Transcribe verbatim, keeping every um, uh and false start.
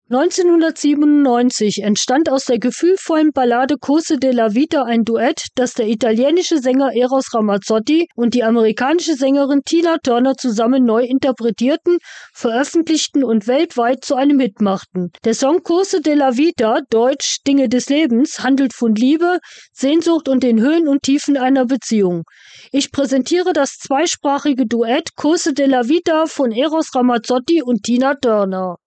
neunzehnhundertsiebenundneunzig entstand aus der gefühlvollen Ballade Cose della Vita ein Duett, das der italienische Sänger Eros Ramazzotti und die amerikanische Sängerin Tina Turner zusammen neu interpretierten, veröffentlichten und weltweit zu einem Hit machten. Der Song Cose della Vita, deutsch Dinge des Lebens, handelt von Liebe, Sehnsucht und den Höhen und Tiefen einer Beziehung. Ich präsentiere das zweisprachige Duett Cose della Vita von Eros Ramazzotti und Tina Turner.